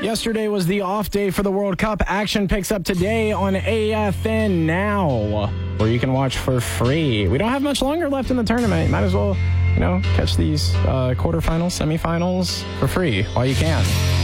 Yesterday was the off day for the World Cup. Action picks up today on AFN Now, where you can watch for free. We don't have much longer left in the tournament. Might as well, catch these quarterfinals, semifinals for free while you can.